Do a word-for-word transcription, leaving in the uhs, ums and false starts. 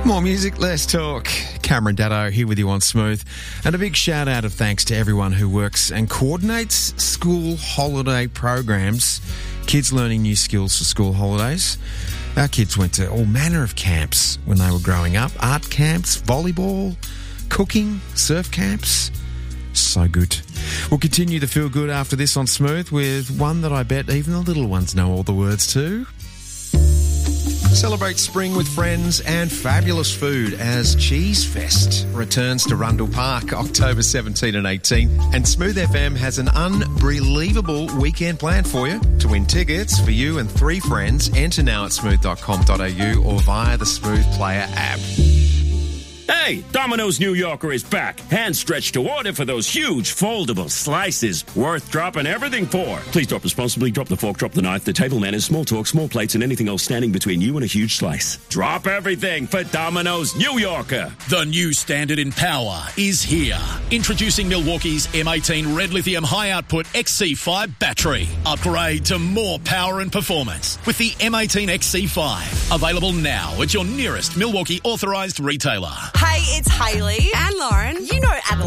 More music, less talk. Cameron Daddo here with you on Smooth. And a big shout out of thanks to everyone who works and coordinates school holiday programs. Kids learning new skills for school holidays. Our kids went to all manner of camps when they were growing up. Art camps, volleyball, cooking, surf camps. So good. We'll continue the feel good after this on Smooth with one that I bet even the little ones know all the words to. Celebrate spring with friends and fabulous food as Cheese Fest returns to Rundle Park October seventeenth and eighteenth. And Smooth F M has an unbelievable weekend planned for you. To win tickets for you and three friends, enter now at smooth dot com dot a u or via the Smooth Player app. Hey, Domino's New Yorker is back. Hand stretched to order for those huge foldable slices. Worth dropping everything for. Please drop responsibly. Drop the fork, drop the knife, the table manners, small talk, small plates, and anything else standing between you and a huge slice. Drop everything for Domino's New Yorker. The new standard in power is here. Introducing Milwaukee's M eighteen Red Lithium High Output X C five battery. Upgrade to more power and performance with the M eighteen X C five. Available now at your nearest Milwaukee authorised retailer. Hey, it's Hayley and Lauren. You know Adelaide.